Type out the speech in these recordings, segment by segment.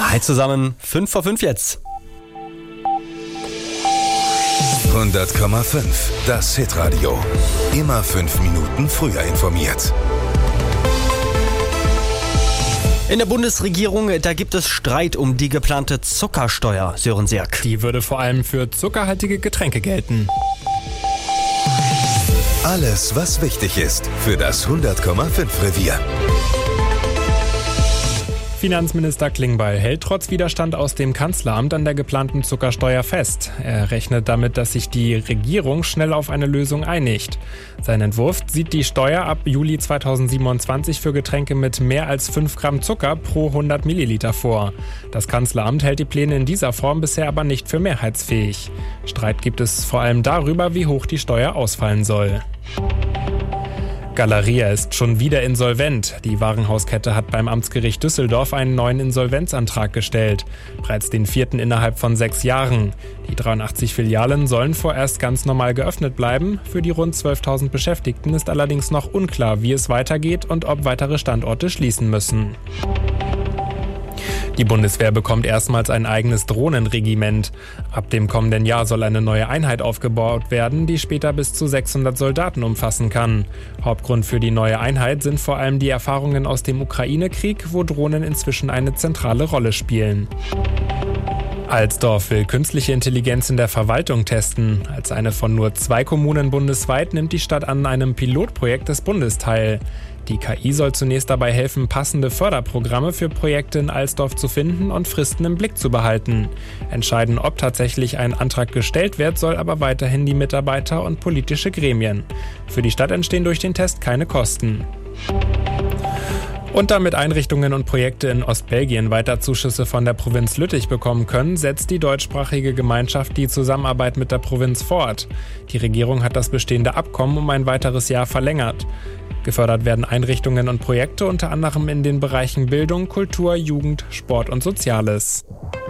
Hi zusammen, 5 vor 5 jetzt. 100,5, das Hitradio. Immer 5 Minuten früher informiert. In der Bundesregierung, da gibt es Streit um die geplante Zuckersteuer, Sören Sierk. Die würde vor allem für zuckerhaltige Getränke gelten. Alles, was wichtig ist für das 100,5 Revier. Finanzminister Klingbeil hält trotz Widerstand aus dem Kanzleramt an der geplanten Zuckersteuer fest. Er rechnet damit, dass sich die Regierung schnell auf eine Lösung einigt. Sein Entwurf sieht die Steuer ab Juli 2027 für Getränke mit mehr als 5 Gramm Zucker pro 100 Milliliter vor. Das Kanzleramt hält die Pläne in dieser Form bisher aber nicht für mehrheitsfähig. Streit gibt es vor allem darüber, wie hoch die Steuer ausfallen soll. Galeria ist schon wieder insolvent. Die Warenhauskette hat beim Amtsgericht Düsseldorf einen neuen Insolvenzantrag gestellt. Bereits den 4. innerhalb von 6 Jahren. Die 83 Filialen sollen vorerst ganz normal geöffnet bleiben. Für die rund 12.000 Beschäftigten ist allerdings noch unklar, wie es weitergeht und ob weitere Standorte schließen müssen. Die Bundeswehr bekommt erstmals ein eigenes Drohnenregiment. Ab dem kommenden Jahr soll eine neue Einheit aufgebaut werden, die später bis zu 600 Soldaten umfassen kann. Hauptgrund für die neue Einheit sind vor allem die Erfahrungen aus dem Ukraine-Krieg, wo Drohnen inzwischen eine zentrale Rolle spielen. Alsdorf will künstliche Intelligenz in der Verwaltung testen. Als eine von nur 2 Kommunen bundesweit nimmt die Stadt an einem Pilotprojekt des Bundes teil. Die KI soll zunächst dabei helfen, passende Förderprogramme für Projekte in Alsdorf zu finden und Fristen im Blick zu behalten. Entscheiden, ob tatsächlich ein Antrag gestellt wird, soll aber weiterhin die Mitarbeiter und politische Gremien. Für die Stadt entstehen durch den Test keine Kosten. Und damit Einrichtungen und Projekte in Ostbelgien weiter Zuschüsse von der Provinz Lüttich bekommen können, setzt die deutschsprachige Gemeinschaft die Zusammenarbeit mit der Provinz fort. Die Regierung hat das bestehende Abkommen um ein weiteres Jahr verlängert. Gefördert werden Einrichtungen und Projekte unter anderem in den Bereichen Bildung, Kultur, Jugend, Sport und Soziales.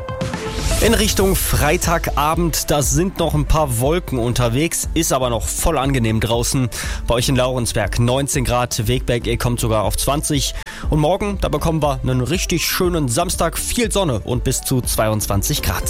In Richtung Freitagabend, da sind noch ein paar Wolken unterwegs, ist aber noch voll angenehm draußen. Bei euch in Laurensberg 19 Grad, Wegberg, ihr kommt sogar auf 20. Und morgen, da bekommen wir einen richtig schönen Samstag, viel Sonne und bis zu 22 Grad.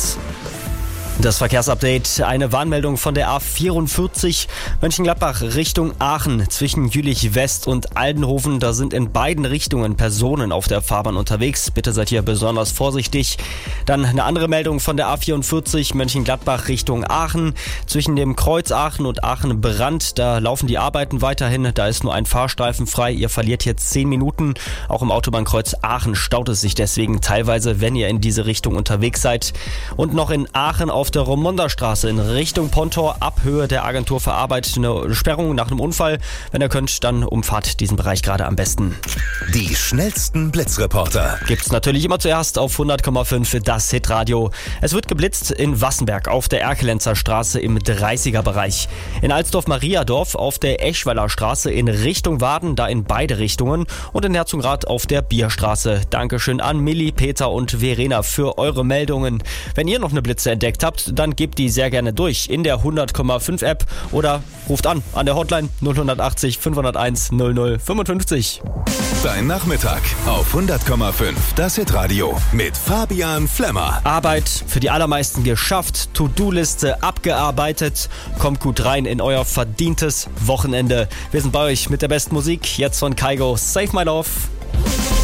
Das Verkehrsupdate, eine Warnmeldung von der A44 Mönchengladbach Richtung Aachen zwischen Jülich West und Aldenhoven. Da sind in beiden Richtungen Personen auf der Fahrbahn unterwegs. Bitte seid hier besonders vorsichtig. Dann eine andere Meldung von der A44 Mönchengladbach Richtung Aachen. Zwischen dem Kreuz Aachen und Aachen Brand, da laufen die Arbeiten weiterhin. Da ist nur ein Fahrstreifen frei. Ihr verliert jetzt 10 Minuten. Auch im Autobahnkreuz Aachen staut es sich deswegen teilweise, wenn ihr in diese Richtung unterwegs seid. Und noch in Aachen auf der Romonderstraße in Richtung Pontor ab Höhe der Agentur für Arbeit eine Sperrung nach einem Unfall. Wenn ihr könnt, dann umfahrt diesen Bereich gerade am besten. Die schnellsten Blitzreporter Gibt's natürlich immer zuerst auf 100,5 das Hitradio. Es wird geblitzt in Wassenberg auf der Erkelenzer Straße im 30er-Bereich. In Alsdorf-Mariadorf auf der Eschweiler Straße in Richtung Waden, da in beide Richtungen. Und in Herzogenrath auf der Bierstraße. Dankeschön an Milli, Peter und Verena für eure Meldungen. Wenn ihr noch eine Blitze entdeckt habt, dann gebt die sehr gerne durch in der 100,5 App oder ruft an der Hotline 0180 501 0055. Dein Nachmittag auf 100,5 das Hitradio mit Fabian Flemmer. Arbeit für die allermeisten geschafft, To-Do-Liste abgearbeitet. Kommt gut rein in euer verdientes Wochenende. Wir sind bei euch mit der besten Musik, jetzt von Kygo, Save My Love.